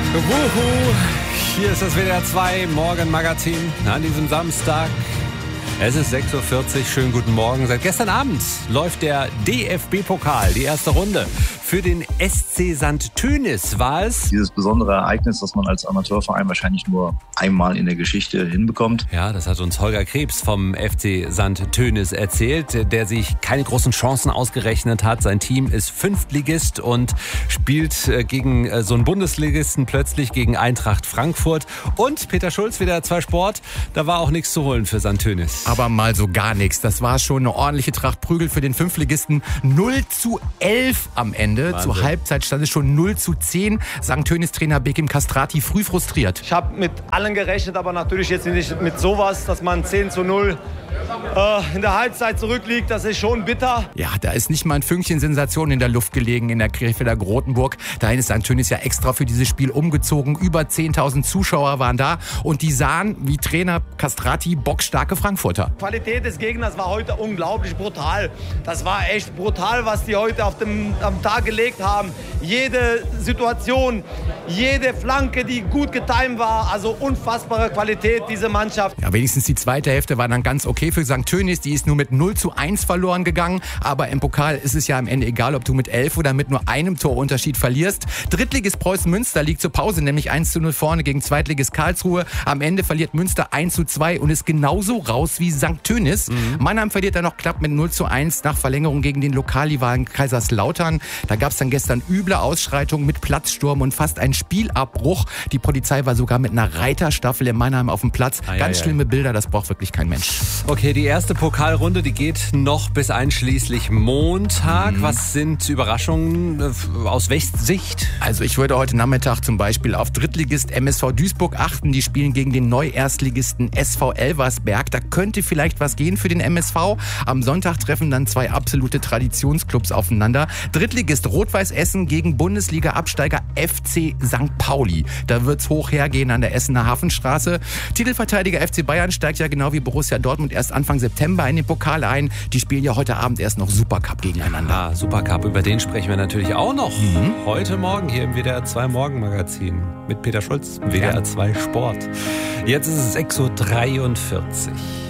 Wuhu, hier ist das WDR 2 Morgenmagazin an diesem Samstag. Es ist 6.40 Uhr, schönen guten Morgen. Seit gestern Abend läuft der DFB-Pokal, die erste Runde. Für den SC St. Tönis war es dieses besondere Ereignis, das man als Amateurverein wahrscheinlich nur einmal in der Geschichte hinbekommt. Ja, das hat uns Holger Krebs vom FC St. Tönis erzählt, der sich keine großen Chancen ausgerechnet hat. Sein Team ist Fünftligist und spielt gegen so einen Bundesligisten plötzlich gegen Eintracht Frankfurt. Und Peter Schulz, WDR 2 Sport, da war auch nichts zu holen für St. Tönis. Aber mal so gar nichts. Das war schon eine ordentliche Tracht Prügel für den Fünftligisten. 0:11 am Ende. Wahnsinn. Zur Halbzeit stand es schon 0:10. St. Tönis Trainer Bekim Kastrati früh frustriert. Ich habe mit allen gerechnet, aber natürlich jetzt nicht mit sowas, dass man 10:0 in der Halbzeit zurückliegt. Das ist schon bitter. Ja, da ist nicht mal ein Fünkchen Sensation in der Luft gelegen in der Krefelder Grotenburg. Dahin ist St. Tönis ja extra für dieses Spiel umgezogen. Über 10.000 Zuschauer waren da und die sahen, wie Trainer Kastrati, bockstarke Frankfurter. Die Qualität des Gegners war heute unglaublich brutal. Das war echt brutal, was die heute am Tag gelegt haben. Jede Situation, jede Flanke, die gut getimt war. Also unfassbare Qualität, diese Mannschaft. Ja, wenigstens die zweite Hälfte war dann ganz okay für St. Tönis. Die ist nur mit 0:1 verloren gegangen. Aber im Pokal ist es ja am Ende egal, ob du mit 11 oder mit nur einem Torunterschied verlierst. Drittligist Preußen Münster liegt zur Pause, nämlich 1:0 vorne gegen Zweitligist Karlsruhe. Am Ende verliert Münster 1:2 und ist genauso raus wie St. Tönis. Mannheim verliert dann noch knapp mit 0:1 nach Verlängerung gegen den Lokalrivalen Kaiserslautern. Da gab es dann gestern üble Ausschreitungen mit Platzsturm und fast einen Spielabbruch. Die Polizei war sogar mit einer Reiterstaffel in Mannheim auf dem Platz. Ganz schlimme Bilder, das braucht wirklich kein Mensch. Okay, die erste Pokalrunde, die geht noch bis einschließlich Montag. Was sind Überraschungen aus Westsicht? Also ich würde heute Nachmittag zum Beispiel auf Drittligist MSV Duisburg achten. Die spielen gegen den Neu-Erstligisten SV Elversberg. Da könnte vielleicht was gehen für den MSV. Am Sonntag treffen dann zwei absolute Traditionsclubs aufeinander. Drittligist Rot-Weiß Essen gegen Bundesliga-Absteiger FC St. Pauli. Da wird's hoch hergehen an der Essener Hafenstraße. Titelverteidiger FC Bayern steigt ja genau wie Borussia Dortmund erst Anfang September in den Pokal ein. Die spielen ja heute Abend erst noch Supercup gegeneinander. Ah, Supercup, über den sprechen wir natürlich auch noch. Heute Morgen hier im WDR 2 Morgenmagazin mit Peter Schulz, WDR 2 Sport. Jetzt ist es 6.43 Uhr.